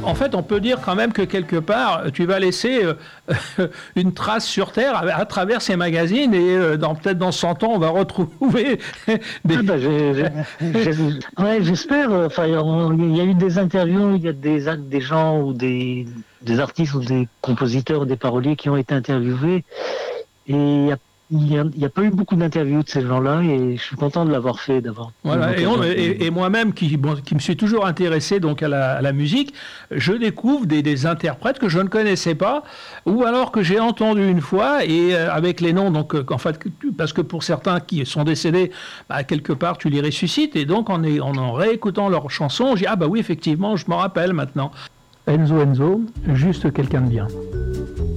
En fait, on peut dire quand même que quelque part, tu vas laisser une trace sur Terre à travers ces magazines et peut-être dans 100 ans, on va retrouver des... Ah bah, ouais, j'espère. Enfin, il y a eu des interviews, il y a des gens ou des artistes ou des compositeurs ou des paroliers qui ont été interviewés. Et il y a pas eu beaucoup d'interviews de ces gens-là et je suis content de l'avoir fait, d'avoir eu Voilà, l'occasion et moi-même qui me suis toujours intéressé donc à la musique, je découvre des interprètes que je ne connaissais pas ou alors que j'ai entendu une fois et avec les noms donc en fait parce que pour certains qui sont décédés, bah, quelque part tu les ressuscites et donc en réécoutant leurs chansons, j'ai dit ah bah oui effectivement je m'en rappelle maintenant. Enzo, juste quelqu'un de bien.